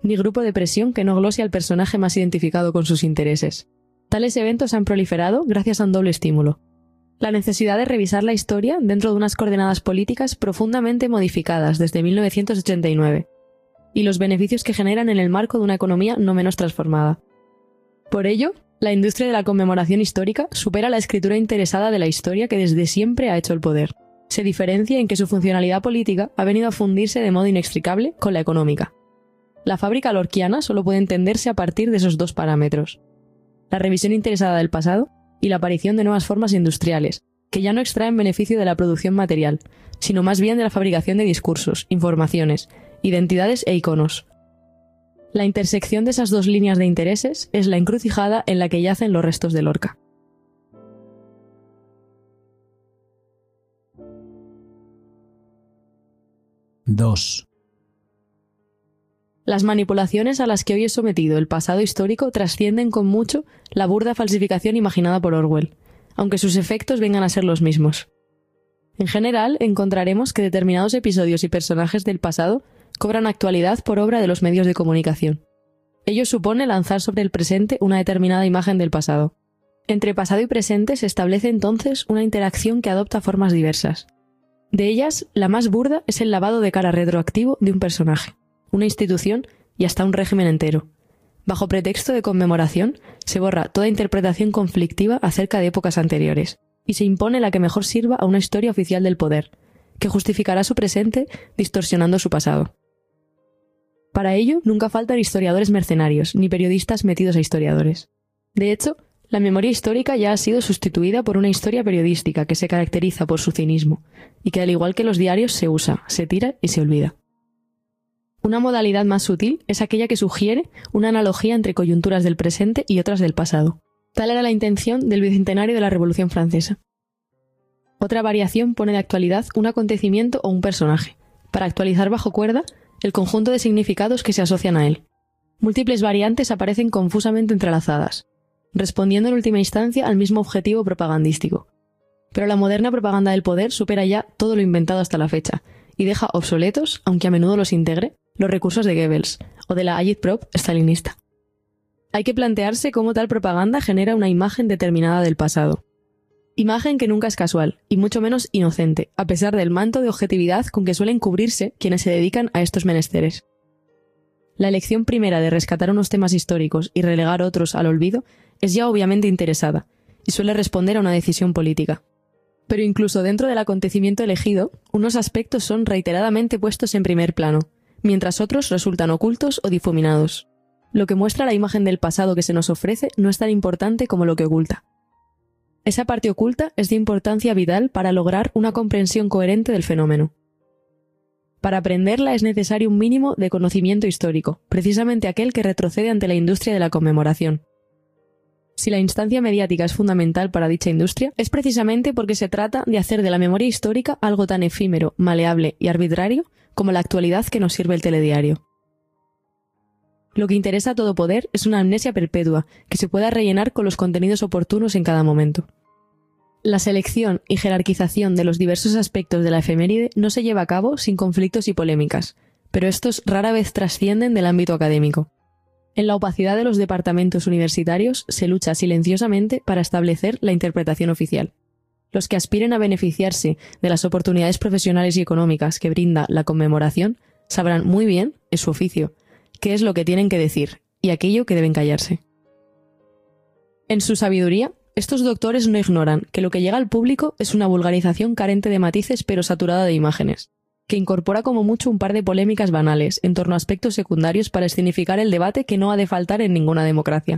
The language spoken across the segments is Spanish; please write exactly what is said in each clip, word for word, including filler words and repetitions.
ni grupo de presión que no glose al personaje más identificado con sus intereses. Tales eventos han proliferado gracias a un doble estímulo: la necesidad de revisar la historia dentro de unas coordenadas políticas profundamente modificadas desde mil novecientos ochenta y nueve, y los beneficios que generan en el marco de una economía no menos transformada. Por ello, la industria de la conmemoración histórica supera la escritura interesada de la historia que desde siempre ha hecho el poder. Se diferencia en que su funcionalidad política ha venido a fundirse de modo inextricable con la económica. La fábrica lorquiana solo puede entenderse a partir de esos dos parámetros: la revisión interesada del pasado y la aparición de nuevas formas industriales, que ya no extraen beneficio de la producción material, sino más bien de la fabricación de discursos, informaciones, identidades e iconos. La intersección de esas dos líneas de intereses es la encrucijada en la que yacen los restos de Lorca. dos. Las manipulaciones a las que hoy es sometido el pasado histórico trascienden con mucho la burda falsificación imaginada por Orwell, aunque sus efectos vengan a ser los mismos. En general, encontraremos que determinados episodios y personajes del pasado cobran actualidad por obra de los medios de comunicación. Ello supone lanzar sobre el presente una determinada imagen del pasado. Entre pasado y presente se establece entonces una interacción que adopta formas diversas. De ellas, la más burda es el lavado de cara retroactivo de un personaje, una institución y hasta un régimen entero. Bajo pretexto de conmemoración, se borra toda interpretación conflictiva acerca de épocas anteriores, y se impone la que mejor sirva a una historia oficial del poder, que justificará su presente distorsionando su pasado. Para ello, nunca faltan historiadores mercenarios, ni periodistas metidos a historiadores. De hecho, la memoria histórica ya ha sido sustituida por una historia periodística que se caracteriza por su cinismo, y que al igual que los diarios se usa, se tira y se olvida. Una modalidad más sutil es aquella que sugiere una analogía entre coyunturas del presente y otras del pasado. Tal era la intención del bicentenario de la Revolución Francesa. Otra variación pone de actualidad un acontecimiento o un personaje, para actualizar bajo cuerda el conjunto de significados que se asocian a él. Múltiples variantes aparecen confusamente entrelazadas, respondiendo en última instancia al mismo objetivo propagandístico. Pero la moderna propaganda del poder supera ya todo lo inventado hasta la fecha, y deja obsoletos, aunque a menudo los integre, los recursos de Goebbels o de la Agitprop stalinista. Hay que plantearse cómo tal propaganda genera una imagen determinada del pasado. Imagen que nunca es casual, y mucho menos inocente, a pesar del manto de objetividad con que suelen cubrirse quienes se dedican a estos menesteres. La elección primera de rescatar unos temas históricos y relegar otros al olvido es ya obviamente interesada, y suele responder a una decisión política. Pero incluso dentro del acontecimiento elegido, unos aspectos son reiteradamente puestos en primer plano, mientras otros resultan ocultos o difuminados. Lo que muestra la imagen del pasado que se nos ofrece no es tan importante como lo que oculta. Esa parte oculta es de importancia vital para lograr una comprensión coherente del fenómeno. Para aprenderla es necesario un mínimo de conocimiento histórico, precisamente aquel que retrocede ante la industria de la conmemoración. Si la instancia mediática es fundamental para dicha industria, es precisamente porque se trata de hacer de la memoria histórica algo tan efímero, maleable y arbitrario como la actualidad que nos sirve el telediario. Lo que interesa a todo poder es una amnesia perpetua que se pueda rellenar con los contenidos oportunos en cada momento. La selección y jerarquización de los diversos aspectos de la efeméride no se lleva a cabo sin conflictos y polémicas, pero estos rara vez trascienden del ámbito académico. En la opacidad de los departamentos universitarios se lucha silenciosamente para establecer la interpretación oficial. Los que aspiren a beneficiarse de las oportunidades profesionales y económicas que brinda la conmemoración sabrán muy bien, en su oficio, qué es lo que tienen que decir y aquello que deben callarse. En su sabiduría, estos doctores no ignoran que lo que llega al público es una vulgarización carente de matices pero saturada de imágenes, que incorpora como mucho un par de polémicas banales en torno a aspectos secundarios para escenificar el debate que no ha de faltar en ninguna democracia.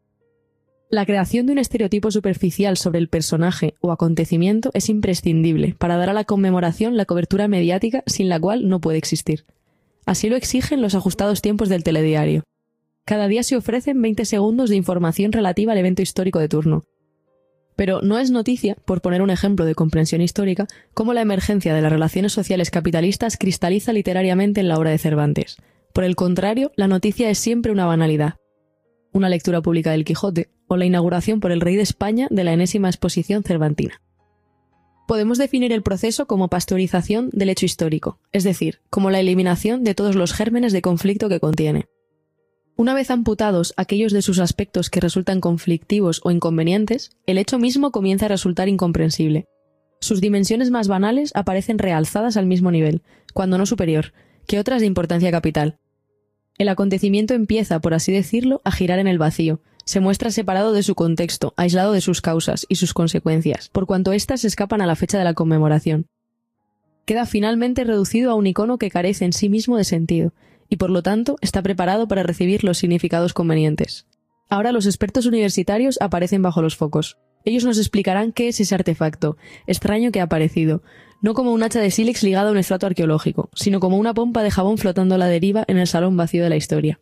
La creación de un estereotipo superficial sobre el personaje o acontecimiento es imprescindible para dar a la conmemoración la cobertura mediática sin la cual no puede existir. Así lo exigen los ajustados tiempos del telediario. Cada día se ofrecen veinte segundos de información relativa al evento histórico de turno. Pero no es noticia, por poner un ejemplo de comprensión histórica, cómo la emergencia de las relaciones sociales capitalistas cristaliza literariamente en la obra de Cervantes. Por el contrario, la noticia es siempre una banalidad. Una lectura pública del Quijote, o la inauguración por el rey de España de la enésima exposición cervantina. Podemos definir el proceso como pasteurización del hecho histórico, es decir, como la eliminación de todos los gérmenes de conflicto que contiene. Una vez amputados aquellos de sus aspectos que resultan conflictivos o inconvenientes, el hecho mismo comienza a resultar incomprensible. Sus dimensiones más banales aparecen realzadas al mismo nivel, cuando no superior, que otras de importancia capital. El acontecimiento empieza, por así decirlo, a girar en el vacío. Se muestra separado de su contexto, aislado de sus causas y sus consecuencias, por cuanto éstas escapan a la fecha de la conmemoración. Queda finalmente reducido a un icono que carece en sí mismo de sentido, y por lo tanto está preparado para recibir los significados convenientes. Ahora los expertos universitarios aparecen bajo los focos. Ellos nos explicarán qué es ese artefacto, extraño que ha aparecido, no como un hacha de sílex ligada a un estrato arqueológico, sino como una pompa de jabón flotando a la deriva en el salón vacío de la historia.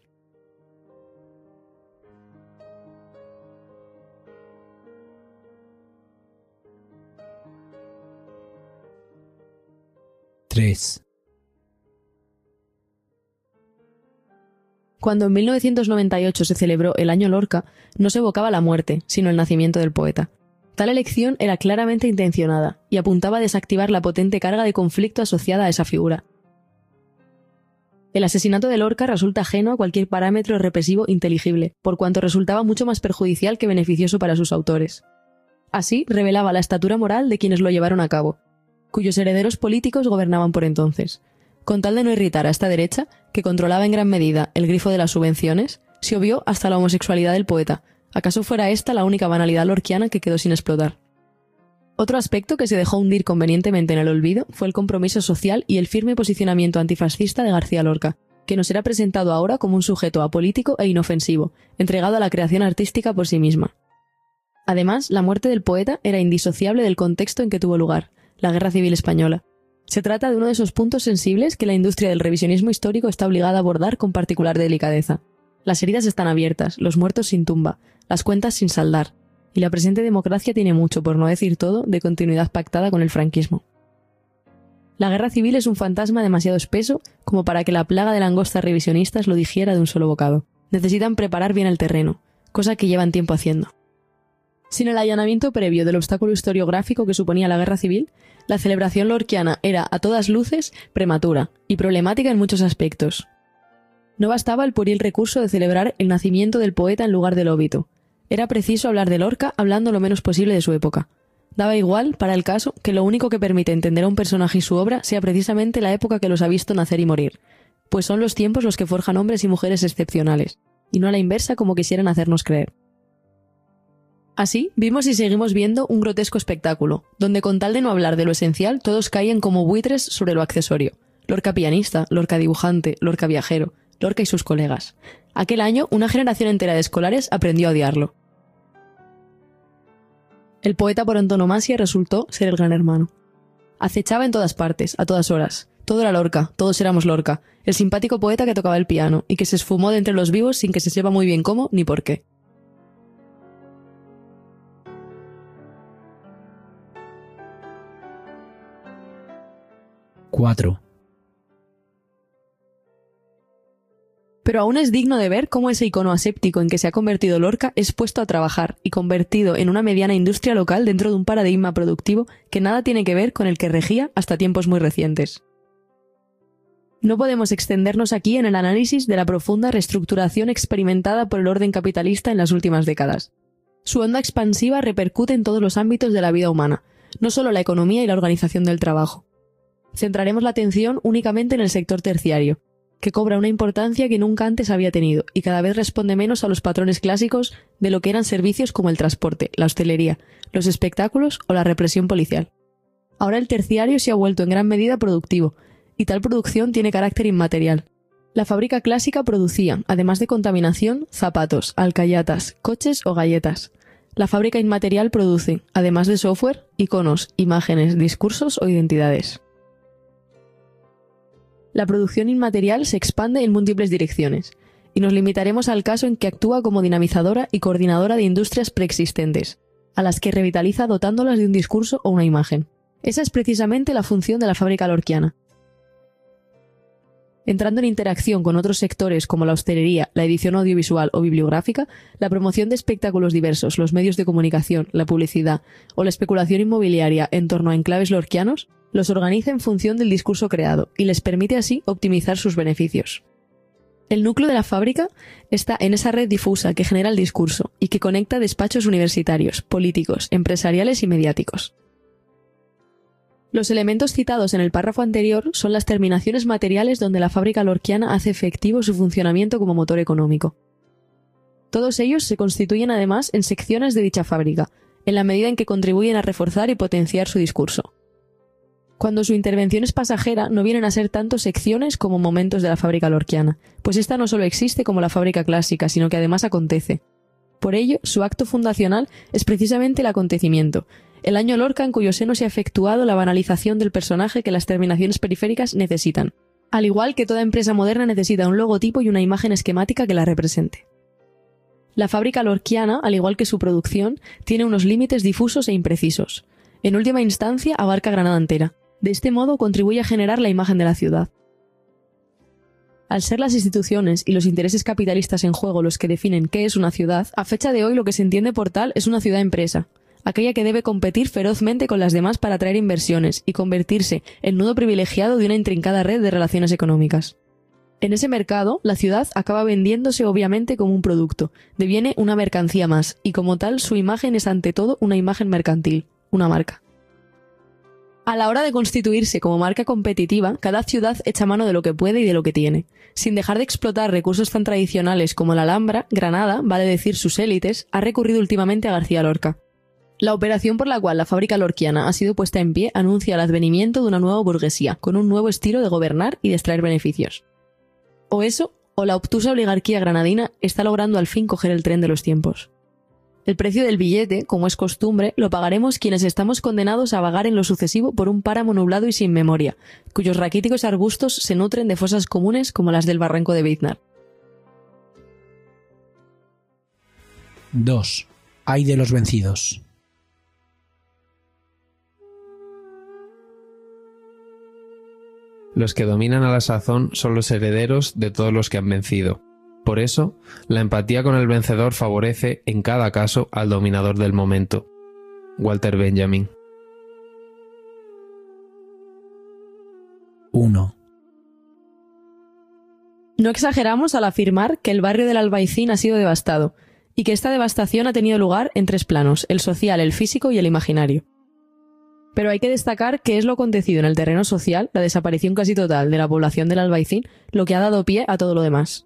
tres. Cuando en mil novecientos noventa y ocho se celebró el Año Lorca, no se evocaba la muerte, sino el nacimiento del poeta. Tal elección era claramente intencionada y apuntaba a desactivar la potente carga de conflicto asociada a esa figura. El asesinato de Lorca resulta ajeno a cualquier parámetro represivo inteligible, por cuanto resultaba mucho más perjudicial que beneficioso para sus autores. Así revelaba la estatura moral de quienes lo llevaron a cabo, cuyos herederos políticos gobernaban por entonces. Con tal de no irritar a esta derecha, que controlaba en gran medida el grifo de las subvenciones, se obvió hasta la homosexualidad del poeta, acaso fuera esta la única banalidad lorquiana que quedó sin explotar. Otro aspecto que se dejó hundir convenientemente en el olvido fue el compromiso social y el firme posicionamiento antifascista de García Lorca, que nos era presentado ahora como un sujeto apolítico e inofensivo, entregado a la creación artística por sí misma. Además, la muerte del poeta era indisociable del contexto en que tuvo lugar, la Guerra Civil Española. Se trata de uno de esos puntos sensibles que la industria del revisionismo histórico está obligada a abordar con particular delicadeza. Las heridas están abiertas, los muertos sin tumba, las cuentas sin saldar, y la presente democracia tiene mucho, por no decir todo, de continuidad pactada con el franquismo. La guerra civil es un fantasma demasiado espeso como para que la plaga de langostas revisionistas lo digiera de un solo bocado. Necesitan preparar bien el terreno, cosa que llevan tiempo haciendo. Sin el allanamiento previo del obstáculo historiográfico que suponía la guerra civil, la celebración lorquiana era, a todas luces, prematura y problemática en muchos aspectos. No bastaba el pueril recurso de celebrar el nacimiento del poeta en lugar del óbito. Era preciso hablar de Lorca hablando lo menos posible de su época. Daba igual, para el caso, que lo único que permite entender a un personaje y su obra sea precisamente la época que los ha visto nacer y morir, pues son los tiempos los que forjan hombres y mujeres excepcionales, y no a la inversa como quisieran hacernos creer. Así, vimos y seguimos viendo un grotesco espectáculo, donde con tal de no hablar de lo esencial, todos caían como buitres sobre lo accesorio. Lorca pianista, Lorca dibujante, Lorca viajero, Lorca y sus colegas. Aquel año, una generación entera de escolares aprendió a odiarlo. El poeta por antonomasia resultó ser el gran hermano. Acechaba en todas partes, a todas horas. Todo era Lorca, todos éramos Lorca, el simpático poeta que tocaba el piano, y que se esfumó de entre los vivos sin que se sepa muy bien cómo ni por qué. cuatro. Pero aún es digno de ver cómo ese icono aséptico en que se ha convertido Lorca es puesto a trabajar y convertido en una mediana industria local dentro de un paradigma productivo que nada tiene que ver con el que regía hasta tiempos muy recientes. No podemos extendernos aquí en el análisis de la profunda reestructuración experimentada por el orden capitalista en las últimas décadas. Su onda expansiva repercute en todos los ámbitos de la vida humana, no solo la economía y la organización del trabajo. Centraremos la atención únicamente en el sector terciario, que cobra una importancia que nunca antes había tenido y cada vez responde menos a los patrones clásicos de lo que eran servicios como el transporte, la hostelería, los espectáculos o la represión policial. Ahora el terciario se ha vuelto en gran medida productivo, y tal producción tiene carácter inmaterial. La fábrica clásica producía, además de contaminación, zapatos, alcayatas, coches o galletas. La fábrica inmaterial produce, además de software, iconos, imágenes, discursos o identidades. La producción inmaterial se expande en múltiples direcciones, y nos limitaremos al caso en que actúa como dinamizadora y coordinadora de industrias preexistentes, a las que revitaliza dotándolas de un discurso o una imagen. Esa es precisamente la función de la fábrica lorquiana. Entrando en interacción con otros sectores como la hostelería, la edición audiovisual o bibliográfica, la promoción de espectáculos diversos, los medios de comunicación, la publicidad o la especulación inmobiliaria en torno a enclaves lorquianos, los organiza en función del discurso creado y les permite así optimizar sus beneficios. El núcleo de la fábrica está en esa red difusa que genera el discurso y que conecta despachos universitarios, políticos, empresariales y mediáticos. Los elementos citados en el párrafo anterior son las terminaciones materiales donde la fábrica lorquiana hace efectivo su funcionamiento como motor económico. Todos ellos se constituyen además en secciones de dicha fábrica, en la medida en que contribuyen a reforzar y potenciar su discurso. Cuando su intervención es pasajera, no vienen a ser tanto secciones como momentos de la fábrica lorquiana, pues esta no solo existe como la fábrica clásica, sino que además acontece. Por ello, su acto fundacional es precisamente el acontecimiento, el año Lorca en cuyo seno se ha efectuado la banalización del personaje que las terminaciones periféricas necesitan, al igual que toda empresa moderna necesita un logotipo y una imagen esquemática que la represente. La fábrica lorquiana, al igual que su producción, tiene unos límites difusos e imprecisos. En última instancia, abarca Granada entera. De este modo, contribuye a generar la imagen de la ciudad. Al ser las instituciones y los intereses capitalistas en juego los que definen qué es una ciudad, a fecha de hoy lo que se entiende por tal es una ciudad-empresa, aquella que debe competir ferozmente con las demás para atraer inversiones y convertirse en nudo privilegiado de una intrincada red de relaciones económicas. En ese mercado, la ciudad acaba vendiéndose obviamente como un producto, deviene una mercancía más, y como tal su imagen es ante todo una imagen mercantil, una marca. A la hora de constituirse como marca competitiva, cada ciudad echa mano de lo que puede y de lo que tiene. Sin dejar de explotar recursos tan tradicionales como la Alhambra, Granada, vale decir sus élites, ha recurrido últimamente a García Lorca. La operación por la cual la fábrica lorquiana ha sido puesta en pie anuncia el advenimiento de una nueva burguesía, con un nuevo estilo de gobernar y de extraer beneficios. O eso, o la obtusa oligarquía granadina está logrando al fin coger el tren de los tiempos. El precio del billete, como es costumbre, lo pagaremos quienes estamos condenados a vagar en lo sucesivo por un páramo nublado y sin memoria, cuyos raquíticos arbustos se nutren de fosas comunes como las del barranco de Biznar. dos. Ay de los vencidos. Los que dominan a la sazón son los herederos de todos los que han vencido. Por eso, la empatía con el vencedor favorece, en cada caso, al dominador del momento. Walter Benjamin. uno. No exageramos al afirmar que el barrio del Albaicín ha sido devastado, y que esta devastación ha tenido lugar en tres planos, el social, el físico y el imaginario. Pero hay que destacar que es lo acontecido en el terreno social, la desaparición casi total de la población del Albaicín, lo que ha dado pie a todo lo demás.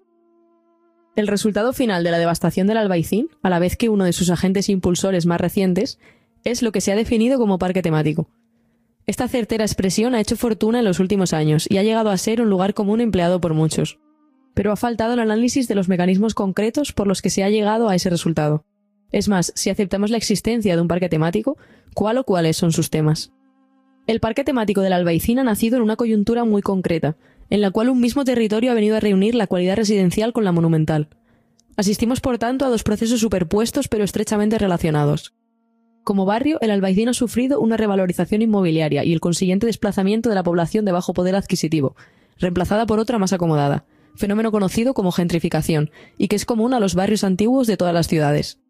El resultado final de la devastación del Albaicín, a la vez que uno de sus agentes impulsores más recientes, es lo que se ha definido como parque temático. Esta certera expresión ha hecho fortuna en los últimos años y ha llegado a ser un lugar común empleado por muchos. Pero ha faltado el análisis de los mecanismos concretos por los que se ha llegado a ese resultado. Es más, si aceptamos la existencia de un parque temático, ¿cuál o cuáles son sus temas? El parque temático del Albaicín ha nacido en una coyuntura muy concreta, en la cual un mismo territorio ha venido a reunir la cualidad residencial con la monumental. Asistimos, por tanto, a dos procesos superpuestos pero estrechamente relacionados. Como barrio, el Albaicín ha sufrido una revalorización inmobiliaria y el consiguiente desplazamiento de la población de bajo poder adquisitivo, reemplazada por otra más acomodada, fenómeno conocido como gentrificación, y que es común a los barrios antiguos de todas las ciudades.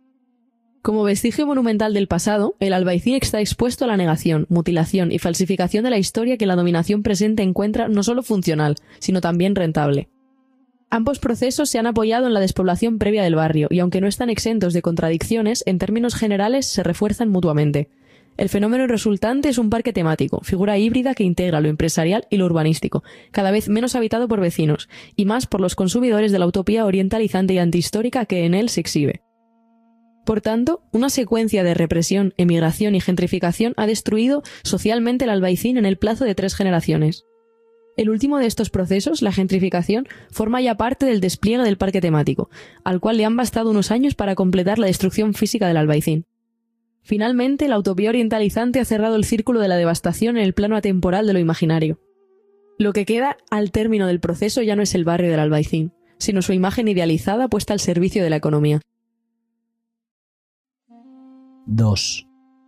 Como vestigio monumental del pasado, el Albaicín está expuesto a la negación, mutilación y falsificación de la historia que la dominación presente encuentra no solo funcional, sino también rentable. Ambos procesos se han apoyado en la despoblación previa del barrio, y aunque no están exentos de contradicciones, en términos generales se refuerzan mutuamente. El fenómeno resultante es un parque temático, figura híbrida que integra lo empresarial y lo urbanístico, cada vez menos habitado por vecinos, y más por los consumidores de la utopía orientalizante y antihistórica que en él se exhibe. Por tanto, una secuencia de represión, emigración y gentrificación ha destruido socialmente el Albaicín en el plazo de tres generaciones. El último de estos procesos, la gentrificación, forma ya parte del despliegue del parque temático, al cual le han bastado unos años para completar la destrucción física del Albaicín. Finalmente, la utopía orientalizante ha cerrado el círculo de la devastación en el plano atemporal de lo imaginario. Lo que queda al término del proceso ya no es el barrio del Albaicín, sino su imagen idealizada puesta al servicio de la economía. dos.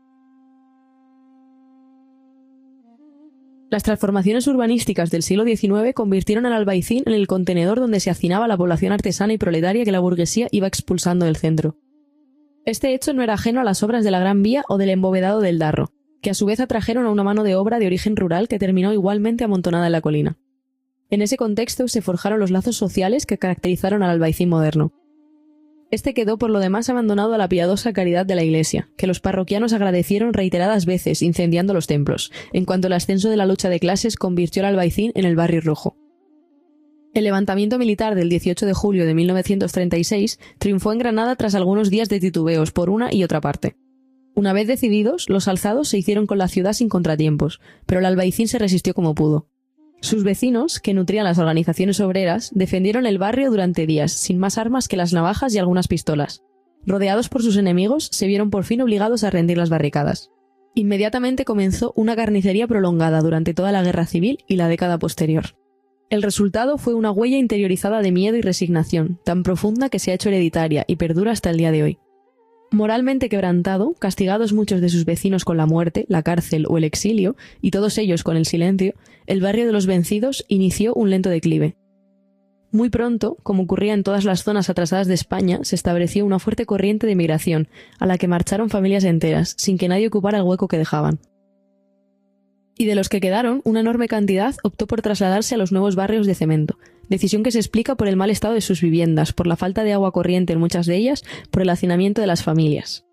Las transformaciones urbanísticas del siglo diecinueve convirtieron al Albaicín en el contenedor donde se hacinaba la población artesana y proletaria que la burguesía iba expulsando del centro. Este hecho no era ajeno a las obras de la Gran Vía o del embovedado del Darro, que a su vez atrajeron a una mano de obra de origen rural que terminó igualmente amontonada en la colina. En ese contexto se forjaron los lazos sociales que caracterizaron al Albaicín moderno. Este quedó por lo demás abandonado a la piadosa caridad de la Iglesia, que los parroquianos agradecieron reiteradas veces incendiando los templos, en cuanto el ascenso de la lucha de clases convirtió al Albaicín en el barrio rojo. El levantamiento militar del dieciocho de julio de mil novecientos treinta y seis triunfó en Granada tras algunos días de titubeos por una y otra parte. Una vez decididos, los alzados se hicieron con la ciudad sin contratiempos, pero el Albaicín se resistió como pudo. Sus vecinos, que nutrían las organizaciones obreras, defendieron el barrio durante días, sin más armas que las navajas y algunas pistolas. Rodeados por sus enemigos, se vieron por fin obligados a rendir las barricadas. Inmediatamente comenzó una carnicería prolongada durante toda la guerra civil y la década posterior. El resultado fue una huella interiorizada de miedo y resignación, tan profunda que se ha hecho hereditaria y perdura hasta el día de hoy. Moralmente quebrantado, castigados muchos de sus vecinos con la muerte, la cárcel o el exilio, y todos ellos con el silencio, el barrio de los vencidos inició un lento declive. Muy pronto, como ocurría en todas las zonas atrasadas de España, se estableció una fuerte corriente de migración, a la que marcharon familias enteras, sin que nadie ocupara el hueco que dejaban. Y de los que quedaron, una enorme cantidad optó por trasladarse a los nuevos barrios de cemento, decisión que se explica por el mal estado de sus viviendas, por la falta de agua corriente en muchas de ellas, por el hacinamiento de las familias.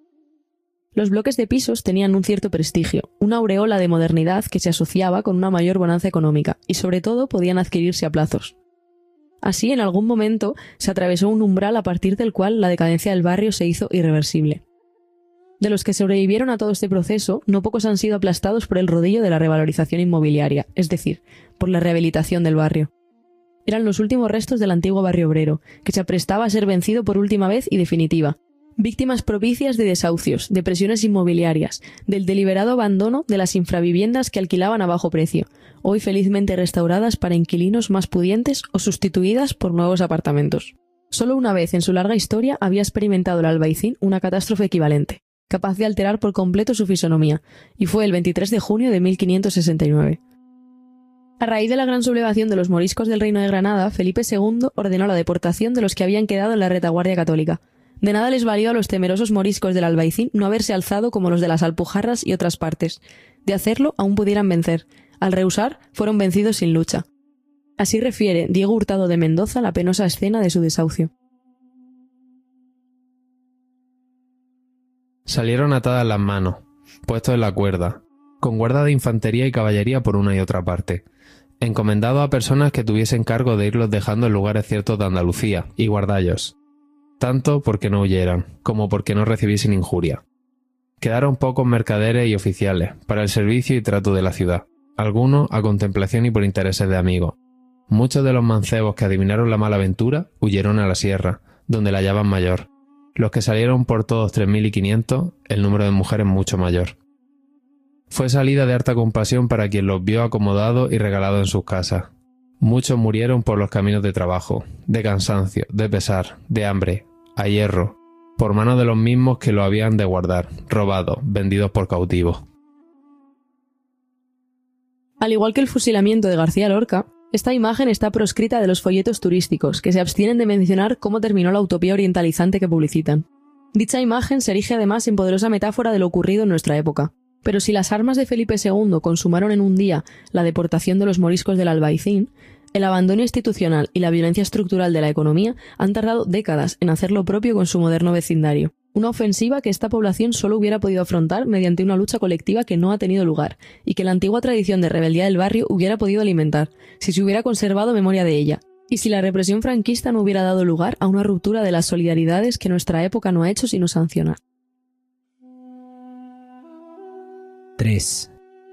Los bloques de pisos tenían un cierto prestigio, una aureola de modernidad que se asociaba con una mayor bonanza económica, y sobre todo podían adquirirse a plazos. Así, en algún momento, se atravesó un umbral a partir del cual la decadencia del barrio se hizo irreversible. De los que sobrevivieron a todo este proceso, no pocos han sido aplastados por el rodillo de la revalorización inmobiliaria, es decir, por la rehabilitación del barrio. Eran los últimos restos del antiguo barrio obrero, que se aprestaba a ser vencido por última vez y definitiva. Víctimas propicias de desahucios, de presiones inmobiliarias, del deliberado abandono de las infraviviendas que alquilaban a bajo precio, hoy felizmente restauradas para inquilinos más pudientes o sustituidas por nuevos apartamentos. Solo una vez en su larga historia había experimentado el Albaicín una catástrofe equivalente, capaz de alterar por completo su fisonomía, y fue el veintitrés de junio de mil quinientos sesenta y nueve. A raíz de la gran sublevación de los moriscos del Reino de Granada, Felipe segundo ordenó la deportación de los que habían quedado en la retaguardia católica. De nada les valió a los temerosos moriscos del Albaicín no haberse alzado como los de las Alpujarras y otras partes. De hacerlo, aún pudieran vencer. Al rehusar, fueron vencidos sin lucha. Así refiere Diego Hurtado de Mendoza la penosa escena de su desahucio. Salieron atadas las manos, puestos en la cuerda, con guarda de infantería y caballería por una y otra parte, encomendados a personas que tuviesen cargo de irlos dejando en lugares ciertos de Andalucía y guardallos, tanto porque no huyeran, como porque no recibiesen injuria. Quedaron pocos mercaderes y oficiales, para el servicio y trato de la ciudad, algunos a contemplación y por intereses de amigos. Muchos de los mancebos que adivinaron la mala aventura huyeron a la sierra, donde la hallaban mayor. Los que salieron por todos tres mil quinientos, el número de mujeres mucho mayor. Fue salida de harta compasión para quien los vio acomodados y regalados en sus casas. Muchos murieron por los caminos de trabajo, de cansancio, de pesar, de hambre, a hierro, por manos de los mismos que lo habían de guardar, robados, vendidos por cautivos. Al igual que el fusilamiento de García Lorca, esta imagen está proscrita de los folletos turísticos, que se abstienen de mencionar cómo terminó la utopía orientalizante que publicitan. Dicha imagen se erige además en poderosa metáfora de lo ocurrido en nuestra época. Pero si las armas de Felipe segundo consumaron en un día la deportación de los moriscos del Albaicín, el abandono institucional y la violencia estructural de la economía han tardado décadas en hacer lo propio con su moderno vecindario. Una ofensiva que esta población solo hubiera podido afrontar mediante una lucha colectiva que no ha tenido lugar, y que la antigua tradición de rebeldía del barrio hubiera podido alimentar, si se hubiera conservado memoria de ella, y si la represión franquista no hubiera dado lugar a una ruptura de las solidaridades que nuestra época no ha hecho sino sancionar. tres.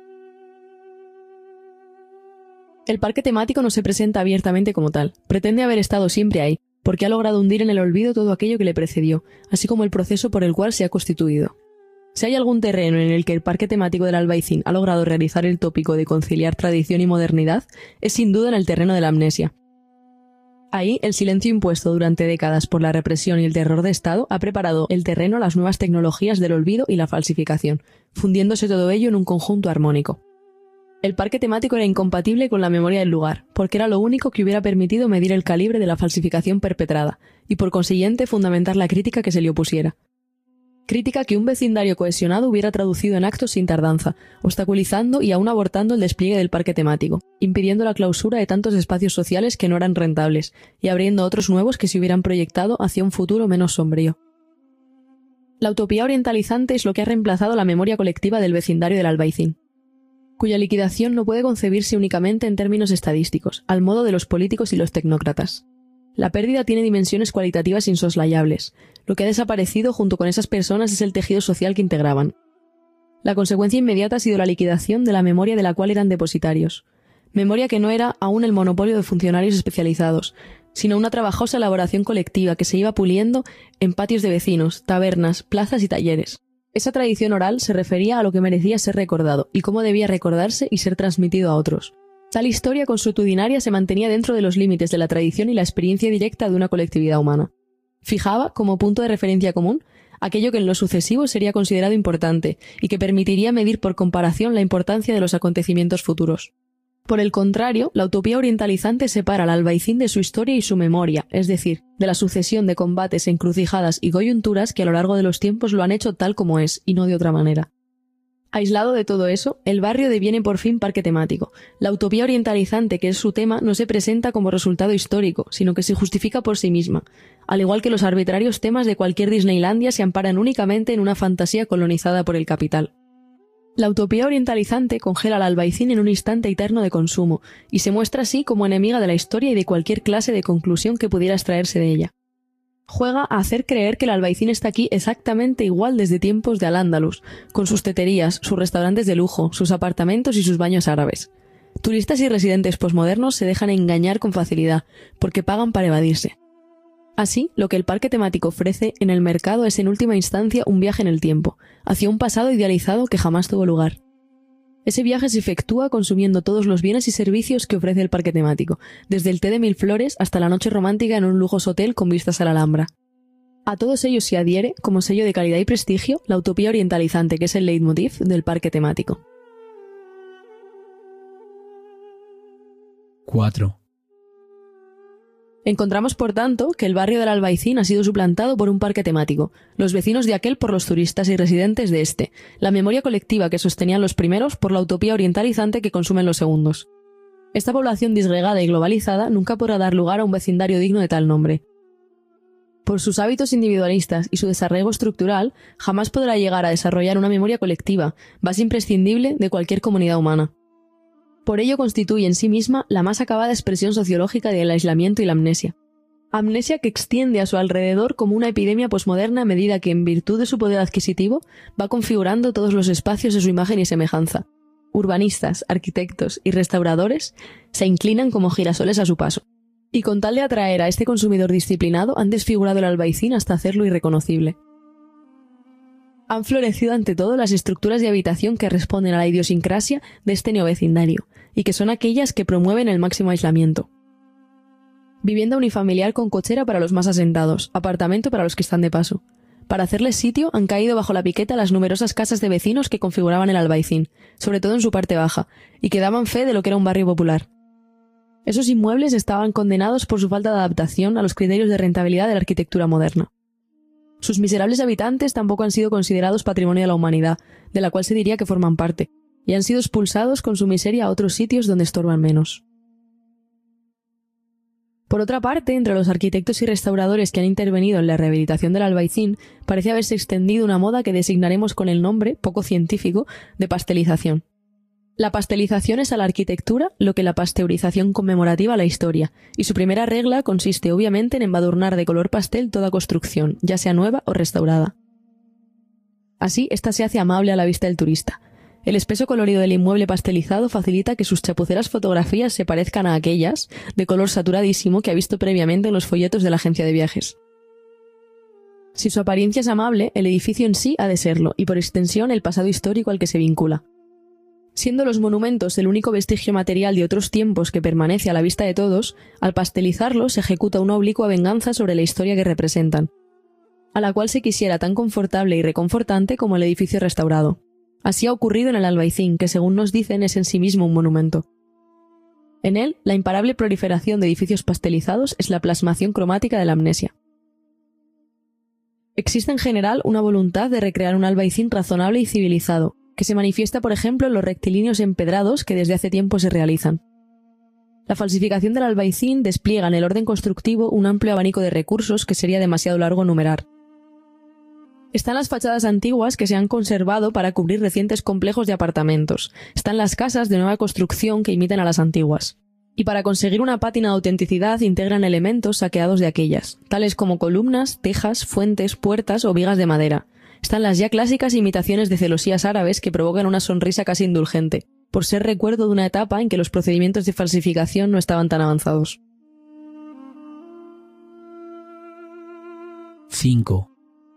El parque temático no se presenta abiertamente como tal, pretende haber estado siempre ahí, porque ha logrado hundir en el olvido todo aquello que le precedió, así como el proceso por el cual se ha constituido. Si hay algún terreno en el que el parque temático del Albaicín ha logrado realizar el tópico de conciliar tradición y modernidad, es sin duda en el terreno de la amnesia. Ahí, el silencio impuesto durante décadas por la represión y el terror de Estado ha preparado el terreno a las nuevas tecnologías del olvido y la falsificación, fundiéndose todo ello en un conjunto armónico. El parque temático era incompatible con la memoria del lugar, porque era lo único que hubiera permitido medir el calibre de la falsificación perpetrada, y por consiguiente fundamentar la crítica que se le opusiera. crítica que un vecindario cohesionado hubiera traducido en actos sin tardanza, obstaculizando y aún abortando el despliegue del parque temático, impidiendo la clausura de tantos espacios sociales que no eran rentables, y abriendo otros nuevos que se hubieran proyectado hacia un futuro menos sombrío. La utopía orientalizante es lo que ha reemplazado la memoria colectiva del vecindario del Albaicín, cuya liquidación no puede concebirse únicamente en términos estadísticos, al modo de los políticos y los tecnócratas. La pérdida tiene dimensiones cualitativas insoslayables. Lo que ha desaparecido junto con esas personas es el tejido social que integraban. La consecuencia inmediata ha sido la liquidación de la memoria de la cual eran depositarios. Memoria que no era aún el monopolio de funcionarios especializados, sino una trabajosa elaboración colectiva que se iba puliendo en patios de vecinos, tabernas, plazas y talleres. Esa tradición oral se refería a lo que merecía ser recordado y cómo debía recordarse y ser transmitido a otros. Tal historia consuetudinaria se mantenía dentro de los límites de la tradición y la experiencia directa de una colectividad humana. Fijaba, como punto de referencia común, aquello que en lo sucesivo sería considerado importante y que permitiría medir por comparación la importancia de los acontecimientos futuros. Por el contrario, la utopía orientalizante separa al Albaicín de su historia y su memoria, es decir, de la sucesión de combates, encrucijadas y coyunturas que a lo largo de los tiempos lo han hecho tal como es, y no de otra manera. Aislado de todo eso, el barrio deviene por fin parque temático. La utopía orientalizante, que es su tema, no se presenta como resultado histórico, sino que se justifica por sí misma, al igual que los arbitrarios temas de cualquier Disneylandia se amparan únicamente en una fantasía colonizada por el capital. La utopía orientalizante congela al Albaicín en un instante eterno de consumo, y se muestra así como enemiga de la historia y de cualquier clase de conclusión que pudiera extraerse de ella. Juega a hacer creer que el Albaicín está aquí exactamente igual desde tiempos de Al-Ándalus, con sus teterías, sus restaurantes de lujo, sus apartamentos y sus baños árabes. Turistas y residentes posmodernos se dejan engañar con facilidad, porque pagan para evadirse. Así, lo que el parque temático ofrece en el mercado es en última instancia un viaje en el tiempo, hacia un pasado idealizado que jamás tuvo lugar. Ese viaje se efectúa consumiendo todos los bienes y servicios que ofrece el parque temático, desde el té de mil flores hasta la noche romántica en un lujoso hotel con vistas a la Alhambra. A todos ellos se adhiere, como sello de calidad y prestigio, la utopía orientalizante, que es el leitmotiv del parque temático. cuatro. Encontramos, por tanto, que el barrio del Albaicín ha sido suplantado por un parque temático, los vecinos de aquel por los turistas y residentes de este, la memoria colectiva que sostenían los primeros por la utopía orientalizante que consumen los segundos. Esta población disgregada y globalizada nunca podrá dar lugar a un vecindario digno de tal nombre. Por sus hábitos individualistas y su desarraigo estructural, jamás podrá llegar a desarrollar una memoria colectiva, base imprescindible de cualquier comunidad humana. Por ello constituye en sí misma la más acabada expresión sociológica del aislamiento y la amnesia. Amnesia que extiende a su alrededor como una epidemia posmoderna a medida que, en virtud de su poder adquisitivo, va configurando todos los espacios de su imagen y semejanza. Urbanistas, arquitectos y restauradores se inclinan como girasoles a su paso. Y con tal de atraer a este consumidor disciplinado, han desfigurado el Albaicín hasta hacerlo irreconocible. Han florecido ante todo las estructuras de habitación que responden a la idiosincrasia de este neovecindario, y que son aquellas que promueven el máximo aislamiento. Vivienda unifamiliar con cochera para los más asentados, apartamento para los que están de paso. Para hacerles sitio han caído bajo la piqueta las numerosas casas de vecinos que configuraban el Albaicín, sobre todo en su parte baja, y que daban fe de lo que era un barrio popular. Esos inmuebles estaban condenados por su falta de adaptación a los criterios de rentabilidad de la arquitectura moderna. Sus miserables habitantes tampoco han sido considerados patrimonio de la humanidad, de la cual se diría que forman parte, y han sido expulsados con su miseria a otros sitios donde estorban menos. Por otra parte, entre los arquitectos y restauradores que han intervenido en la rehabilitación del Albaicín, parece haberse extendido una moda que designaremos con el nombre, poco científico, de pastelización. La pastelización es a la arquitectura lo que la pasteurización conmemorativa a la historia, y su primera regla consiste obviamente en embadurnar de color pastel toda construcción, ya sea nueva o restaurada. Así, ésta se hace amable a la vista del turista. El espeso colorido del inmueble pastelizado facilita que sus chapuceras fotografías se parezcan a aquellas, de color saturadísimo, que ha visto previamente en los folletos de la agencia de viajes. Si su apariencia es amable, el edificio en sí ha de serlo, y por extensión el pasado histórico al que se vincula. Siendo los monumentos el único vestigio material de otros tiempos que permanece a la vista de todos, al pastelizarlos se ejecuta una oblicua venganza sobre la historia que representan, a la cual se quisiera tan confortable y reconfortante como el edificio restaurado. Así ha ocurrido en el Albaicín, que según nos dicen es en sí mismo un monumento. En él, la imparable proliferación de edificios pastelizados es la plasmación cromática de la amnesia. Existe en general una voluntad de recrear un Albaicín razonable y civilizado, que se manifiesta, por ejemplo, en los rectilíneos empedrados que desde hace tiempo se realizan. La falsificación del Albaicín despliega en el orden constructivo un amplio abanico de recursos que sería demasiado largo enumerar. Están las fachadas antiguas que se han conservado para cubrir recientes complejos de apartamentos. Están las casas de nueva construcción que imitan a las antiguas. Y para conseguir una pátina de autenticidad integran elementos saqueados de aquellas, tales como columnas, tejas, fuentes, puertas o vigas de madera. Están las ya clásicas imitaciones de celosías árabes que provocan una sonrisa casi indulgente, por ser recuerdo de una etapa en que los procedimientos de falsificación no estaban tan avanzados. cinco.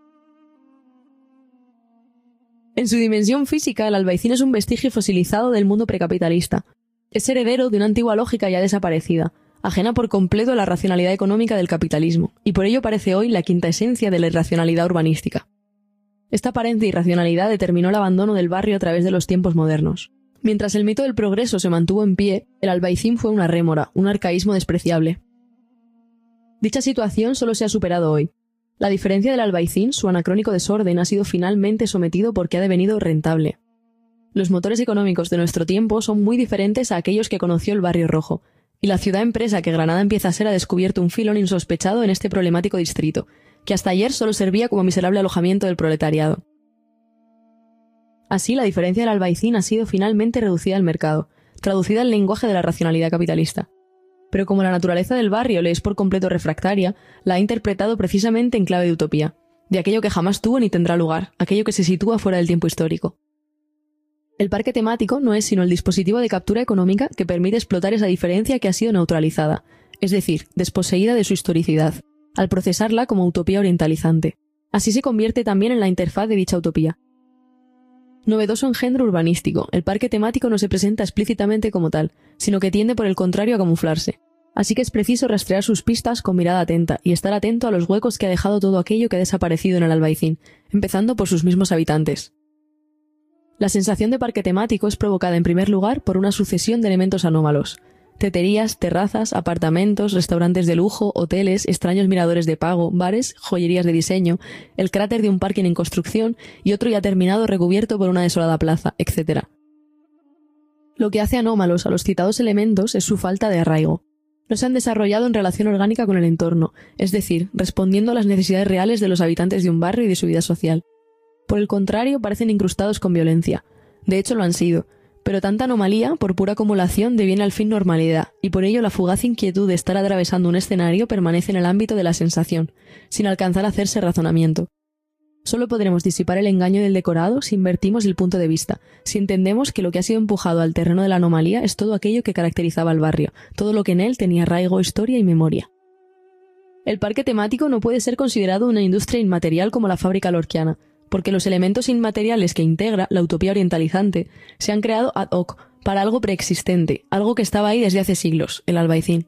En su dimensión física, el Albaicín es un vestigio fosilizado del mundo precapitalista. Es heredero de una antigua lógica ya desaparecida, ajena por completo a la racionalidad económica del capitalismo, y por ello parece hoy la quinta esencia de la irracionalidad urbanística. Esta aparente irracionalidad determinó el abandono del barrio a través de los tiempos modernos. Mientras el mito del progreso se mantuvo en pie, el Albaicín fue una rémora, un arcaísmo despreciable. Dicha situación solo se ha superado hoy. La diferencia del Albaicín, su anacrónico desorden, ha sido finalmente sometido porque ha devenido rentable. Los motores económicos de nuestro tiempo son muy diferentes a aquellos que conoció el Barrio Rojo, y la ciudad-empresa que Granada empieza a ser ha descubierto un filón insospechado en este problemático distrito, que hasta ayer solo servía como miserable alojamiento del proletariado. Así, la diferencia del Albaicín ha sido finalmente reducida al mercado, traducida al lenguaje de la racionalidad capitalista. Pero como la naturaleza del barrio le es por completo refractaria, la ha interpretado precisamente en clave de utopía, de aquello que jamás tuvo ni tendrá lugar, aquello que se sitúa fuera del tiempo histórico. El parque temático no es sino el dispositivo de captura económica que permite explotar esa diferencia que ha sido neutralizada, es decir, desposeída de su historicidad, al procesarla como utopía orientalizante. Así se convierte también en la interfaz de dicha utopía. Novedoso engendro urbanístico, el parque temático no se presenta explícitamente como tal, sino que tiende por el contrario a camuflarse. Así que es preciso rastrear sus pistas con mirada atenta y estar atento a los huecos que ha dejado todo aquello que ha desaparecido en el Albaicín, empezando por sus mismos habitantes. La sensación de parque temático es provocada en primer lugar por una sucesión de elementos anómalos. Teterías, terrazas, apartamentos, restaurantes de lujo, hoteles, extraños miradores de pago, bares, joyerías de diseño, el cráter de un parking en construcción y otro ya terminado recubierto por una desolada plaza, etcétera. Lo que hace anómalos a los citados elementos es su falta de arraigo. No se han desarrollado en relación orgánica con el entorno, es decir, respondiendo a las necesidades reales de los habitantes de un barrio y de su vida social. Por el contrario, parecen incrustados con violencia. De hecho, lo han sido. Pero tanta anomalía, por pura acumulación, deviene al fin normalidad, y por ello la fugaz inquietud de estar atravesando un escenario permanece en el ámbito de la sensación, sin alcanzar a hacerse razonamiento. Solo podremos disipar el engaño del decorado si invertimos el punto de vista, si entendemos que lo que ha sido empujado al terreno de la anomalía es todo aquello que caracterizaba al barrio, todo lo que en él tenía arraigo, historia y memoria. El parque temático no puede ser considerado una industria inmaterial como la fábrica lorquiana, porque los elementos inmateriales que integra la utopía orientalizante se han creado ad hoc para algo preexistente, algo que estaba ahí desde hace siglos, el Albaicín.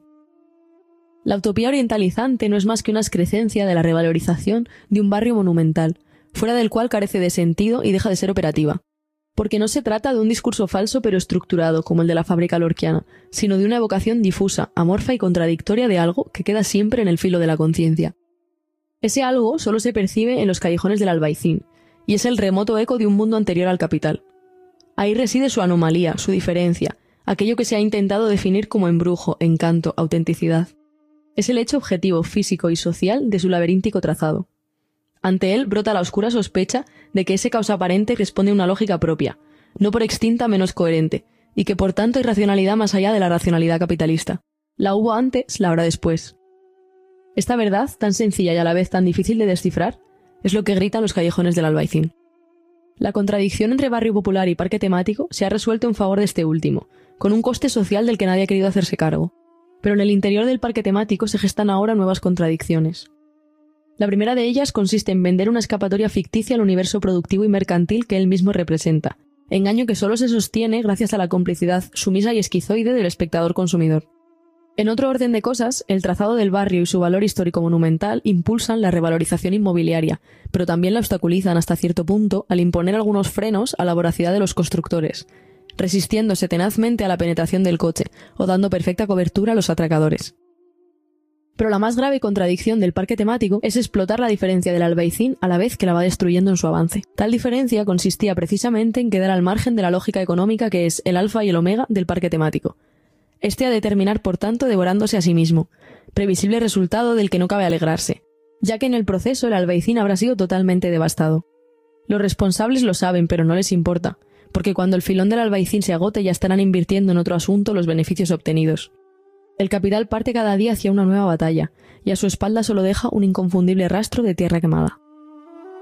La utopía orientalizante no es más que una excrescencia de la revalorización de un barrio monumental, fuera del cual carece de sentido y deja de ser operativa. Porque no se trata de un discurso falso pero estructurado, como el de la fábrica lorquiana, sino de una evocación difusa, amorfa y contradictoria de algo que queda siempre en el filo de la conciencia. Ese algo solo se percibe en los callejones del Albaicín, y es el remoto eco de un mundo anterior al capital. Ahí reside su anomalía, su diferencia, aquello que se ha intentado definir como embrujo, encanto, autenticidad. Es el hecho objetivo, físico y social de su laberíntico trazado. Ante él brota la oscura sospecha de que ese caos aparente responde a una lógica propia, no por extinta menos coherente, y que por tanto hay racionalidad más allá de la racionalidad capitalista. La hubo antes, la habrá después. Esta verdad, tan sencilla y a la vez tan difícil de descifrar, es lo que gritan los callejones del Albaicín. La contradicción entre barrio popular y parque temático se ha resuelto en favor de este último, con un coste social del que nadie ha querido hacerse cargo. Pero en el interior del parque temático se gestan ahora nuevas contradicciones. La primera de ellas consiste en vender una escapatoria ficticia al universo productivo y mercantil que él mismo representa, engaño que solo se sostiene gracias a la complicidad sumisa y esquizoide del espectador consumidor. En otro orden de cosas, el trazado del barrio y su valor histórico-monumental impulsan la revalorización inmobiliaria, pero también la obstaculizan hasta cierto punto al imponer algunos frenos a la voracidad de los constructores, resistiéndose tenazmente a la penetración del coche o dando perfecta cobertura a los atracadores. Pero la más grave contradicción del parque temático es explotar la diferencia del Albaicín a la vez que la va destruyendo en su avance. Tal diferencia consistía precisamente en quedar al margen de la lógica económica que es el alfa y el omega del parque temático. Este ha de terminar, por tanto, devorándose a sí mismo, previsible resultado del que no cabe alegrarse, ya que en el proceso el Albaicín habrá sido totalmente devastado. Los responsables lo saben, pero no les importa, porque cuando el filón del Albaicín se agote ya estarán invirtiendo en otro asunto los beneficios obtenidos. El capital parte cada día hacia una nueva batalla, y a su espalda solo deja un inconfundible rastro de tierra quemada.